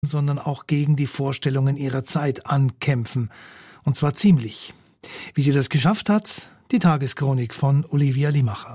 sondern auch gegen die Vorstellungen ihrer Zeit ankämpfen. Und zwar ziemlich. Wie sie das geschafft hat, die Tageschronik von Olivia Limacher.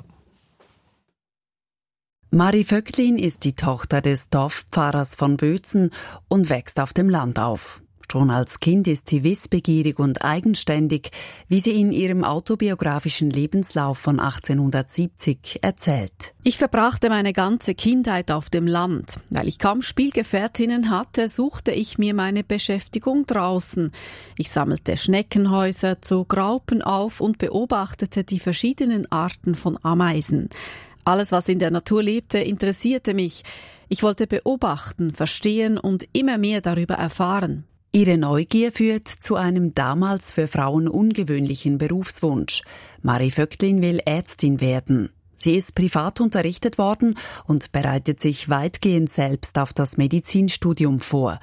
Marie Vöcklin ist die Tochter des Dorfpfarrers von Bözen und wächst auf dem Land auf. Schon als Kind ist sie wissbegierig und eigenständig, wie sie in ihrem autobiografischen Lebenslauf von 1870 erzählt. Ich verbrachte meine ganze Kindheit auf dem Land. Weil ich kaum Spielgefährtinnen hatte, suchte ich mir meine Beschäftigung draußen. Ich sammelte Schneckenhäuser, zog Raupen auf und beobachtete die verschiedenen Arten von Ameisen. Alles, was in der Natur lebte, interessierte mich. Ich wollte beobachten, verstehen und immer mehr darüber erfahren. Ihre Neugier führt zu einem damals für Frauen ungewöhnlichen Berufswunsch. Marie Vöcklin will Ärztin werden. Sie ist privat unterrichtet worden und bereitet sich weitgehend selbst auf das Medizinstudium vor.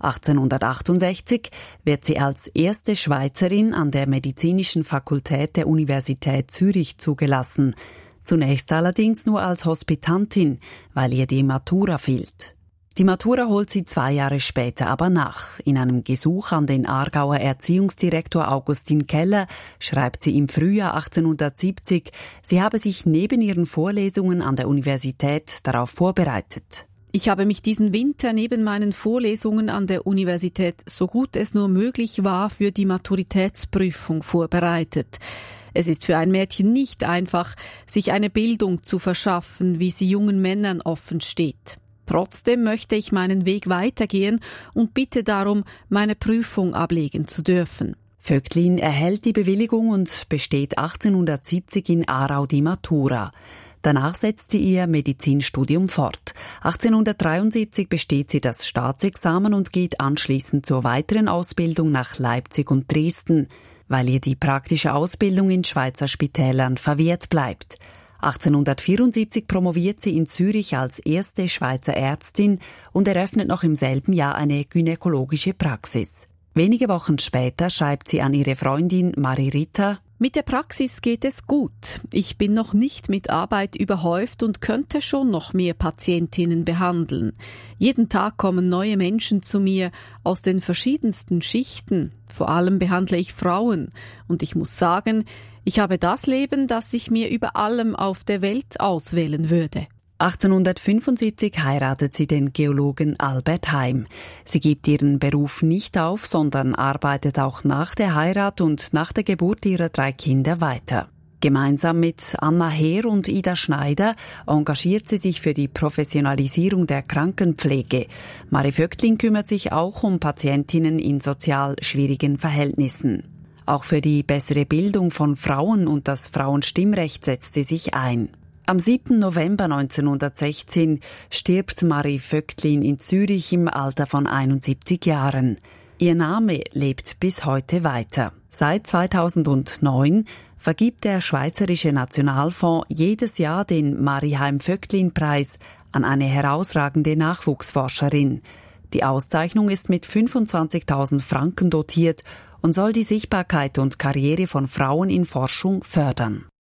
1868 wird sie als erste Schweizerin an der Medizinischen Fakultät der Universität Zürich zugelassen. Zunächst allerdings nur als Hospitantin, weil ihr die Matura fehlt. Die Matura holt sie 2 Jahre später aber nach. In einem Gesuch an den Aargauer Erziehungsdirektor Augustin Keller schreibt sie im Frühjahr 1870, sie habe sich neben ihren Vorlesungen an der Universität darauf vorbereitet. Ich habe mich diesen Winter neben meinen Vorlesungen an der Universität so gut es nur möglich war für die Maturitätsprüfung vorbereitet. Es ist für ein Mädchen nicht einfach, sich eine Bildung zu verschaffen, wie sie jungen Männern offen steht. Trotzdem möchte ich meinen Weg weitergehen und bitte darum, meine Prüfung ablegen zu dürfen. Vöcklin erhält die Bewilligung und besteht 1870 in Aarau die Matura. Danach setzt sie ihr Medizinstudium fort. 1873 besteht sie das Staatsexamen und geht anschließend zur weiteren Ausbildung nach Leipzig und Dresden, weil ihr die praktische Ausbildung in Schweizer Spitälern verwehrt bleibt. 1874 promoviert sie in Zürich als erste Schweizer Ärztin und eröffnet noch im selben Jahr eine gynäkologische Praxis. Wenige Wochen später schreibt sie an ihre Freundin Marie Ritter: Mit der Praxis geht es gut. Ich bin noch nicht mit Arbeit überhäuft und könnte schon noch mehr Patientinnen behandeln. Jeden Tag kommen neue Menschen zu mir aus den verschiedensten Schichten. Vor allem behandle ich Frauen. Und ich muss sagen, ich habe das Leben, das ich mir über allem auf der Welt auswählen würde. 1875 heiratet sie den Geologen Albert Heim. Sie gibt ihren Beruf nicht auf, sondern arbeitet auch nach der Heirat und nach der Geburt ihrer 3 Kinder weiter. Gemeinsam mit Anna Heer und Ida Schneider engagiert sie sich für die Professionalisierung der Krankenpflege. Marie Vöcklin kümmert sich auch um Patientinnen in sozial schwierigen Verhältnissen. Auch für die bessere Bildung von Frauen und das Frauenstimmrecht setzt sie sich ein. Am 7. November 1916 stirbt Marie Vöcklin in Zürich im Alter von 71 Jahren. Ihr Name lebt bis heute weiter. Seit 2009 vergibt der Schweizerische Nationalfonds jedes Jahr den Marie-Heim-Vöcklin-Preis an eine herausragende Nachwuchsforscherin. Die Auszeichnung ist mit 25.000 Franken dotiert und soll die Sichtbarkeit und Karriere von Frauen in Forschung fördern.